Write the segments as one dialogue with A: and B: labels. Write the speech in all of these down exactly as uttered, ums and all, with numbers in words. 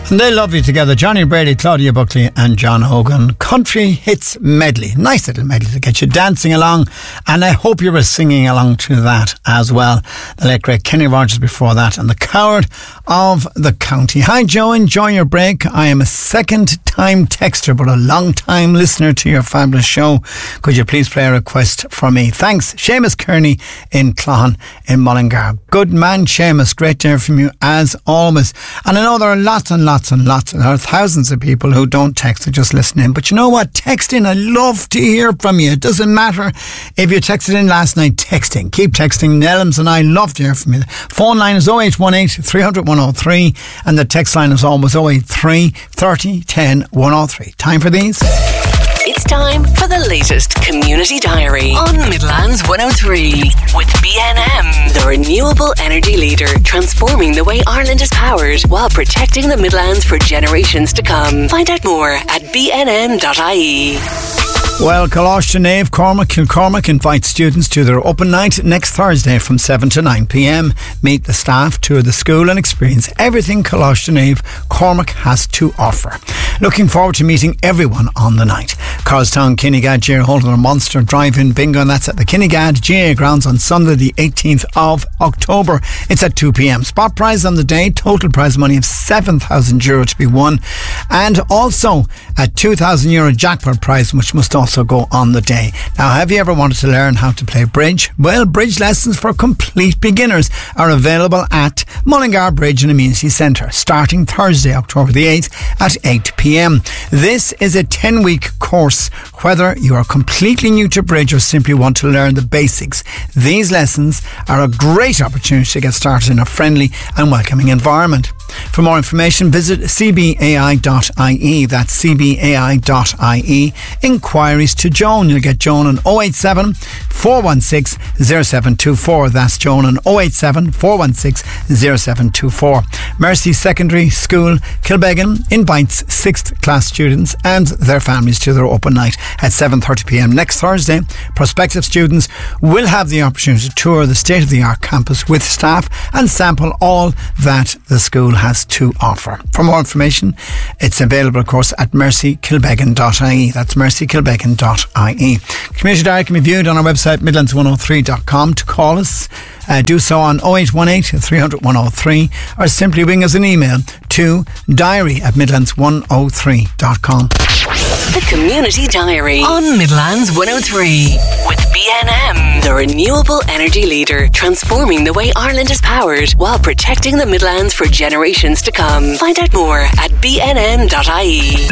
A: And they love you together. Johnny Brady, Claudia Buckley and John Hogan. Country Hits Medley. Nice little medley to get you dancing along. And I hope you were singing along to that as well. The late great Kenny Rogers before that. And the Coward of the County. Hi Joe, enjoy your break. I am a second time texter but a long time listener to your fabulous show. Could you please play a request for me? Thanks. Seamus Kearney in Clohan in Mullingar. Good man Seamus. Great to hear from you as always. And I know there are lots and lots Lots and lots. There are thousands of people who don't text, who just listen in. But you know what? Text in. I love to hear from you. It doesn't matter if you texted in last night. Texting. Keep texting. Nellums and I love to hear from you. Phone line is oh eight one eight, three hundred, one oh three and the text line is always oh eight three, thirty, ten, one oh three. Time for these.
B: It's time for the latest Community Diary on Midlands one oh three with B N M, the renewable energy leader, transforming the way Ireland is powered while protecting the Midlands for generations to come. Find out more at b n m dot i e.
A: Well, Coláiste Naomh, Cormac Kilcormac invites students to their open night next Thursday from seven to nine p m. Meet the staff, tour the school and experience everything Coláiste Naomh Cormac has to offer. Looking forward to meeting everyone on the night. Carlstown Kinnegad G A A holding a monster drive-in bingo, and that's at the Kinnegad G A A grounds on Sunday the eighteenth of October. It's at two p m. Spot prize on the day, total prize money of seven thousand euro to be won, and also a two thousand euro jackpot prize which must also also go on the day. Now, have you ever wanted to learn how to play bridge? Well, bridge lessons for complete beginners are available at Mullingar Bridge and Amenity Centre starting Thursday, October the eighth at eight p m. This is a ten week course. Whether you are completely new to bridge or simply want to learn the basics, these lessons are a great opportunity to get started in a friendly and welcoming environment. For more information, visit c b a i dot i e. That's c b a i dot i e. Inquiries to Joan. You'll get Joan on oh eight seven, four one six, oh seven two four. That's Joan on oh eight seven, four one six, oh seven two four. Mercy Secondary School, Kilbeggan, invites sixth class students and their families to their open night at seven thirty p m next Thursday. Prospective students will have the opportunity to tour the state-of-the-art campus with staff and sample all that the school has to offer. For more information, it's available, of course, at mercy kilbeggan dot i e. That's mercy kilbeggan dot i e. Community Diary can be viewed on our website, midlands one oh three dot com. To call us, uh, do so on oh eight one eight, three hundred, one oh three or simply wing us an email to diary at midlands one oh three dot com.
B: The Community Diary on Midlands one oh three with B N M, the renewable energy leader, transforming the way Ireland is powered while protecting the Midlands for generations to come. Find out more at b n m dot i e.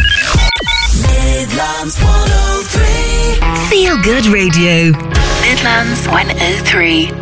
C: Midlands one oh three.
B: Feel Good Radio. Midlands one oh three.